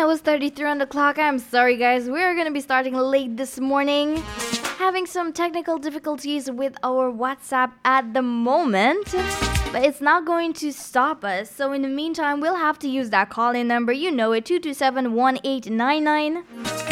was 33 on the clock. I'm sorry, guys. We're gonna be starting late this morning. Having some technical difficulties with our WhatsApp at the moment. But it's not going to stop us. So in the meantime, we'll have to use that call-in number. You know it, 227-1899.